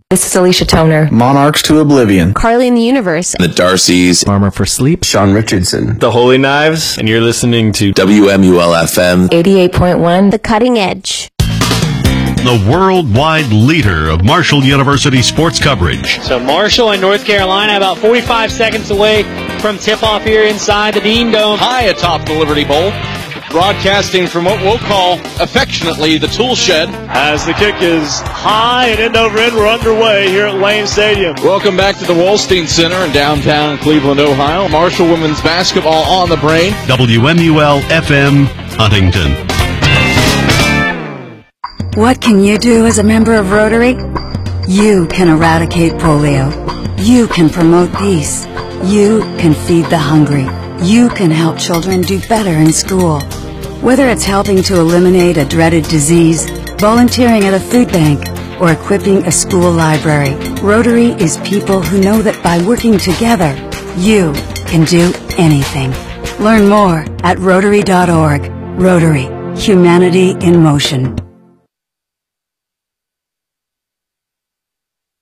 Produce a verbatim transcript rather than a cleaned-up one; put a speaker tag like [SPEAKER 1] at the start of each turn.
[SPEAKER 1] This is Alicia Toner.
[SPEAKER 2] Monarchs to Oblivion.
[SPEAKER 1] Carly in the Universe.
[SPEAKER 3] The Darcys.
[SPEAKER 4] Armor for Sleep.
[SPEAKER 2] Sean Richardson.
[SPEAKER 5] The Holy Knives. And you're listening to
[SPEAKER 3] W M U L F M.
[SPEAKER 1] eighty-eight point one.
[SPEAKER 6] The Cutting Edge.
[SPEAKER 7] The worldwide leader of Marshall University sports coverage.
[SPEAKER 8] So Marshall and North Carolina about forty-five seconds away from tip-off here inside the Dean Dome.
[SPEAKER 9] High atop the Liberty Bowl. Broadcasting from what we'll call affectionately the tool shed.
[SPEAKER 10] As the kick is high and end over end, we're underway here at Lane Stadium.
[SPEAKER 9] Welcome back to the Wolstein Center in downtown Cleveland, Ohio. Marshall women's basketball on the brain.
[SPEAKER 7] W M U L F M, Huntington.
[SPEAKER 11] What can you do as a member of Rotary? You can eradicate polio. You can promote peace. You can feed the hungry. You can help children do better in school. Whether it's helping to eliminate a dreaded disease, volunteering at a food bank, or equipping a school library, Rotary is people who know that by working together, you can do anything. Learn more at Rotary dot org. Rotary. Humanity in motion.